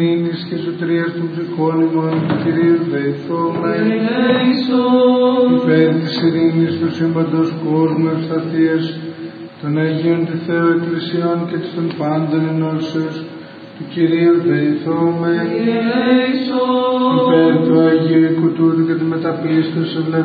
ειρήνης και σωτηρίας των ψυχών ημών του Κυρίου δεηθώμε. Υπέρ της ειρήνης του σύμπαντος κόσμου ευσταθίας των Αγίων του Θεού Εκκλησιών και των πάντων ενώσεως του Κυρίου δεηθώμε. Υπέρ του Αγίου Οίκου τούτου και του μεταπίστεως